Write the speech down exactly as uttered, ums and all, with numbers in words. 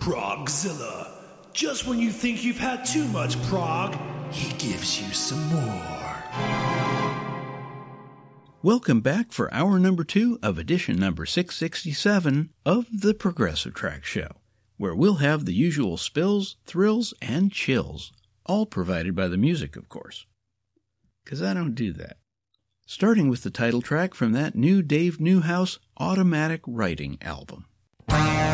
Progzilla. Just when you think you've had too much prog, he gives you some more. Welcome back for hour number two of edition number six sixty-seven of the Progressive Track Show, where we'll have the usual spills, thrills, and chills, all provided by the music, of course. 'Cause I don't do that. Starting with the title track from that new Dave Newhouse Automatic Writing album.